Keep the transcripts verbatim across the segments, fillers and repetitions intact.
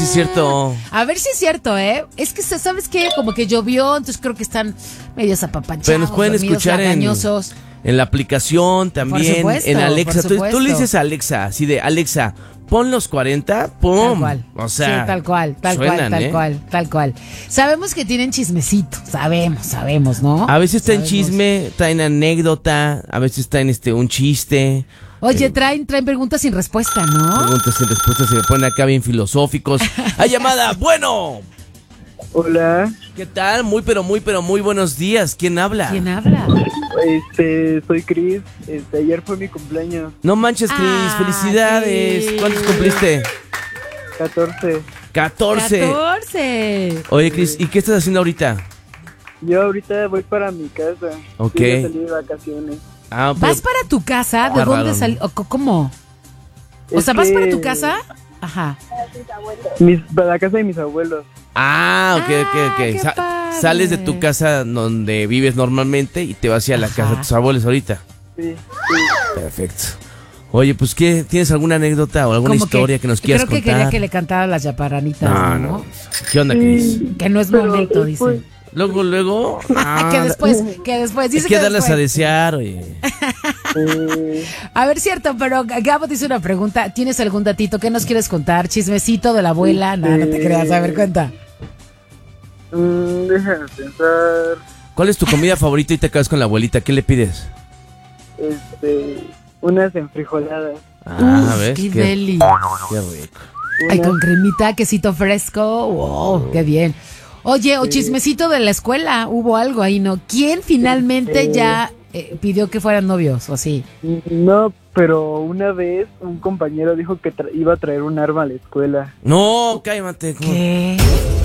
si es cierto. A ver si es cierto, ¿eh? Es que, ¿sabes qué? Como que llovió, entonces creo que están medios apapanchados. Pero nos pueden escuchar en, en la aplicación también, supuesto, en Alexa. Tú, tú le dices a Alexa, así de, Alexa, pon los cuarenta, pum. Tal cual. O sea, sí, tal cual, tal suenan, cual, tal ¿eh? cual, tal cual. Sabemos que tienen chismecito, sabemos, sabemos, ¿no? A veces traen Sabemos. chisme, traen anécdota, a veces traen este un chiste. Oye, eh, traen, traen preguntas sin respuesta, ¿no? Preguntas y respuestas se me ponen acá bien filosóficos. ¡Hay llamada! ¡Bueno! Hola, ¿Qué tal? Muy, pero muy, pero muy buenos días. ¿Quién habla? ¿Quién habla? este, soy Chris. Este, ayer fue mi cumpleaños, No manches, Cris. Ah, ¡Felicidades! Cris. ¿Cuántos cumpliste? catorce. catorce. catorce. Oye, Cris, ¿y qué estás haciendo ahorita? Yo ahorita voy para mi casa. Ok. Yo ya salí de vacaciones. Ah, pero- ¿Vas para tu casa? ¿De Ah, dónde raro, salió? ¿Cómo? O Es sea, ¿vas que- para tu casa? Ajá. Mis, para la casa de mis abuelos. Ah, ok, ok, Ah, ok. qué Sa- padre. sales de tu casa donde vives normalmente y te vas hacia la Ajá. casa de tus abuelos ahorita. Sí, sí. Perfecto. Oye, pues, ¿qué? ¿Tienes alguna anécdota o alguna Como historia que, nos quieras Creo que contar? quería que le cantara las chaparanitas, No, ¿no? no. ¿Qué onda, Cris? Que no es Pero momento, después- dice. Luego, luego. Ah, que después, que después. Hay Dice que que darlas a después. desear, oye. Eh, A ver, cierto, pero Gabo te hizo una pregunta. ¿Tienes algún datito? ¿Qué nos quieres contar? ¿Chismecito de la abuela? No, no te creas. A ver, cuenta. mm, déjame pensar. ¿Cuál es tu comida favorita y te quedas con la abuelita? ¿Qué le pides? Este, unas enfrijoladas. Ah, Uf, ¿ves? qué Qué, deli. qué rico. Ay, Unas- con cremita, quesito fresco. Wow, qué bien. Oye, o chismecito de la escuela. Hubo algo ahí, ¿no? ¿Quién finalmente Sí. ya eh, pidió que fueran novios o así? No, pero una vez un compañero dijo que tra- iba a traer un arma a la escuela. No, cállate. ¿Cómo, ¿Qué?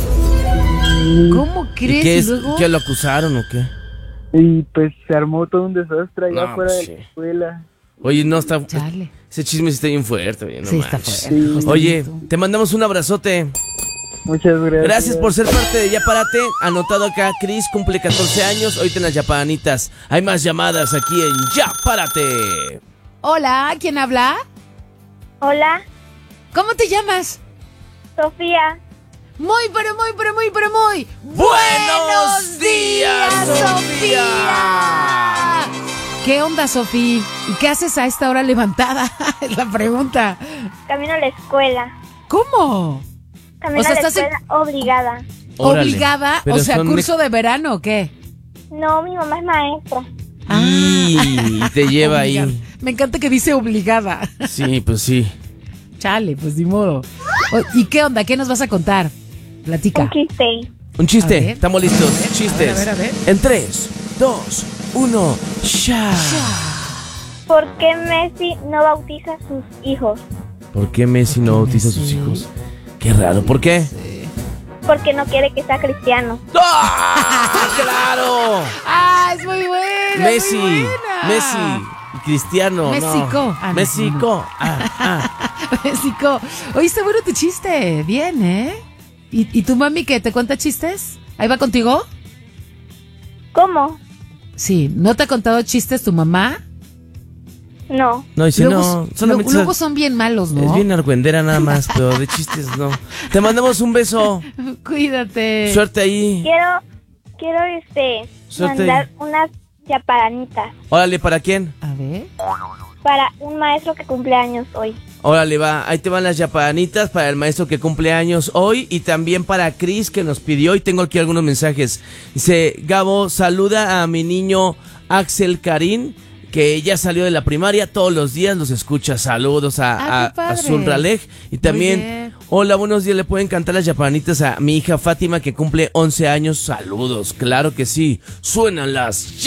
¿Cómo ¿Y crees? qué ¿Y es? luego? ¿Qué lo acusaron o qué? Y pues se armó todo un desastre allá No, afuera pues de la sí. escuela. Oye, no está. Chale. Ese chisme sí está bien fuerte, oye. No Sí, está manches. fuerte. Sí. justo Oye, esto. te mandamos un abrazote. Muchas gracias. Gracias por ser parte de Ya Párate. Anotado acá, Cris cumple catorce años. Hoy te las Yapanitas. Hay más llamadas aquí en Ya Párate. Hola, ¿quién habla? Hola, ¿Cómo te llamas? Sofía. Muy, pero muy, pero muy, pero muy. ¡Buenos días, Sofía! ¿Qué onda, Sofía? ¿Y qué haces a esta hora levantada? Es la pregunta. Camino a la escuela. ¿Cómo? Camino O sea, a la estás en- escuela obligada. Órale. ¿Obligada? Pero O sea, son ¿curso de verano o qué? No, mi mamá es maestra. Y te lleva ahí. Obligada. Me encanta que dice obligada. Sí, pues sí. Chale, pues ni modo. O- ¿Y qué onda? ¿Qué nos vas a contar? Platica. Un chiste. Un A chiste. ver, Estamos listos. a ver, Chistes. a ver, a ver, a ver. En tres, dos, uno. ¡Ya! ¿Por qué Messi no bautiza a sus hijos? ¿Por qué Messi no bautiza a sus Messi? hijos? Qué raro. ¿Por qué? Porque no quiere que sea cristiano. ¡Ah! ¡Claro! ¡Ah, es muy buena! Messi, muy buena! Messi, Cristiano, México. no. Ah, no, México. Ah, ah. México. Oye, está bueno tu chiste. Bien, ¿eh? ¿Y, ¿Y tu mami que te cuenta chistes? ¿Ahí va contigo? ¿Cómo? Sí. ¿No te ha contado chistes tu mamá? No. No, dice luego, no. Solamente luego es- son bien malos, ¿no? es bien argüendera nada más, pero de chistes no. Te mandamos un beso. Cuídate. Suerte ahí. Quiero, quiero este, Suerte. mandar unas chaparanitas Órale, ¿para quién? A ver. para un maestro que cumple años hoy. Órale, va. Ahí te van las yapanitas para el maestro que cumple años hoy y también para Cris que nos pidió. Y tengo aquí algunos mensajes. Dice, Gabo, saluda a mi niño Axel Karim, que ya salió de la primaria, todos los días los escucha. Saludos a, Ah, qué a, a padre. Sunralej. Y Muy también, bien. hola, buenos días, le pueden cantar las yapanitas a mi hija Fátima que cumple once años. Saludos, claro que sí. Suenan las